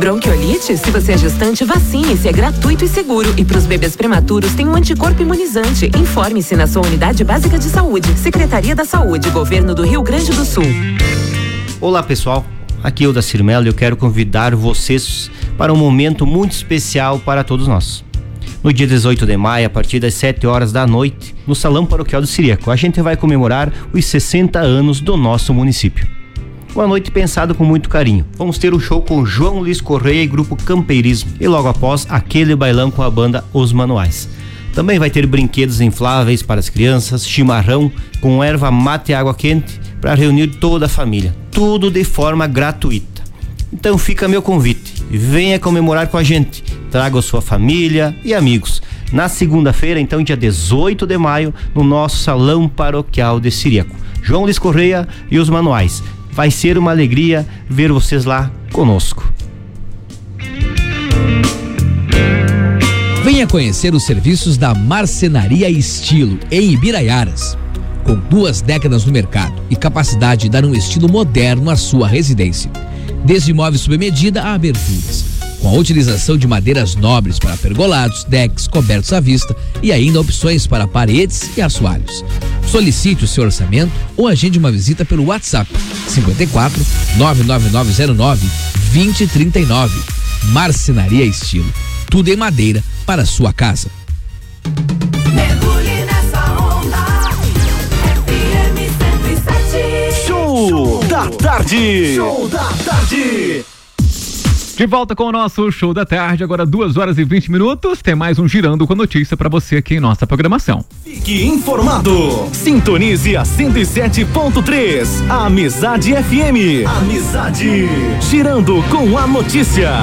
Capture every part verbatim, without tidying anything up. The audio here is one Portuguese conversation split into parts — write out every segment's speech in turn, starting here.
Bronquiolite? Se você é gestante, vacine-se, é gratuito e seguro. E para os bebês prematuros tem um anticorpo imunizante. Informe-se na sua unidade básica de saúde. Secretaria da Saúde, Governo do Rio Grande do Sul. Olá pessoal, aqui é o Dacir Mello e eu quero convidar vocês para um momento muito especial para todos nós. No dia dezoito de maio, a partir das sete horas da noite, no Salão Paroquial do Ciríaco, a gente vai comemorar os sessenta anos do nosso município. Uma noite pensada com muito carinho. Vamos ter um show com João Luiz Correia e Grupo Campeirismo e logo após aquele bailão com a banda Os Manuais. Também vai ter brinquedos infláveis para as crianças, chimarrão com erva mate e água quente para reunir toda a família. Tudo de forma gratuita. Então fica meu convite. Venha comemorar com a gente. Traga a sua família e amigos. Na segunda-feira, então, dia dezoito de maio, no nosso Salão Paroquial de Ciríaco. João Luiz Correia e Os Manuais. Vai ser uma alegria ver vocês lá conosco. Venha conhecer os serviços da Marcenaria Estilo, em Ibiraiaras. Com duas décadas no mercado e capacidade de dar um estilo moderno à sua residência. Desde móveis sob medida a aberturas, com a utilização de madeiras nobres para pergolados, decks, cobertos à vista e ainda opções para paredes e assoalhos. Solicite o seu orçamento ou agende uma visita pelo WhatsApp cinquenta e quatro, nove nove nove zero nove, vinte trinta e nove. Marcenaria Estilo, tudo em madeira para a sua casa. Mergulhe nessa onda, F M cento e sete. Show da tarde. Show da tarde. De volta com o nosso Show da Tarde, agora duas horas e vinte minutos, tem mais um Girando com Notícia para você aqui em nossa programação. Fique informado, sintonize a cento e sete ponto três, a Amizade F M. Amizade, girando com a notícia.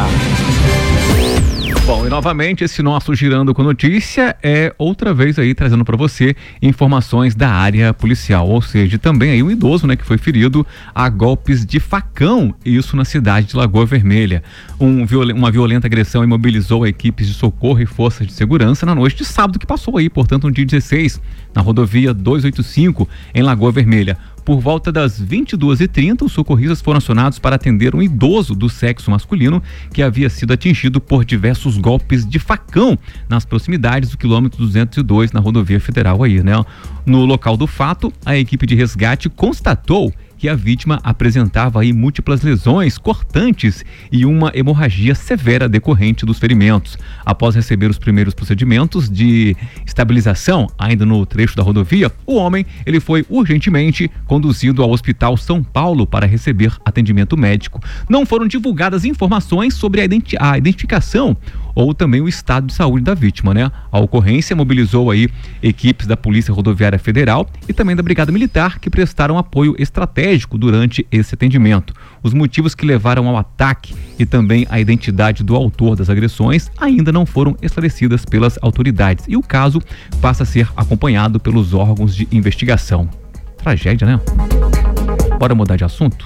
Bom, e novamente esse nosso Girando com Notícia é outra vez aí trazendo para você informações da área policial, ou seja, também aí um idoso, né, que foi ferido a golpes de facão, isso na cidade de Lagoa Vermelha. Um, uma violenta agressão imobilizou equipes de socorro e forças de segurança na noite de sábado que passou aí, portanto, no dia dezesseis, na rodovia duzentos e oitenta e cinco, em Lagoa Vermelha. Por volta das vinte e duas e trinta, os socorristas foram acionados para atender um idoso do sexo masculino que havia sido atingido por diversos golpes de facão nas proximidades do quilômetro duzentos e dois na rodovia federal aí, né? No local do fato, a equipe de resgate constatou que a vítima apresentava aí múltiplas lesões cortantes e uma hemorragia severa decorrente dos ferimentos. Após receber os primeiros procedimentos de estabilização, ainda no trecho da rodovia, o homem ele foi urgentemente conduzido ao Hospital São Paulo para receber atendimento médico. Não foram divulgadas informações sobre a, identi- a identificação ou também o estado de saúde da vítima, né? A ocorrência mobilizou aí equipes da Polícia Rodoviária Federal e também da Brigada Militar que prestaram apoio estratégico durante esse atendimento. Os motivos que levaram ao ataque e também a identidade do autor das agressões ainda não foram esclarecidas pelas autoridades e o caso passa a ser acompanhado pelos órgãos de investigação. Tragédia, né? Bora mudar de assunto?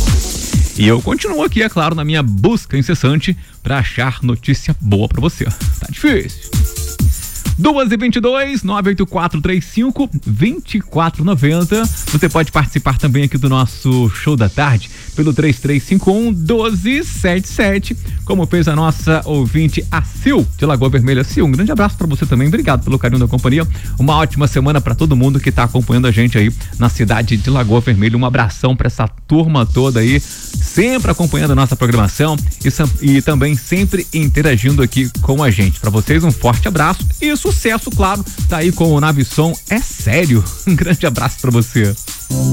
E eu continuo aqui, é claro, na minha busca incessante para achar notícia boa para você. Tá difícil. duas e vinte e dois, nove oito quatro três cinco, dois quatro nove zero. Você pode participar também aqui do nosso Show da Tarde pelo três três cinco um, um dois sete sete, como fez a nossa ouvinte, a Sil, de Lagoa Vermelha. Sil, um grande abraço para você também, obrigado pelo carinho da companhia, uma ótima semana para todo mundo que tá acompanhando a gente aí na cidade de Lagoa Vermelha. Um abração para essa turma toda aí, sempre acompanhando a nossa programação e, e também sempre interagindo aqui com a gente. Para vocês um forte abraço e sucesso, claro, tá aí com o Navisson, é sério. Um grande abraço para você.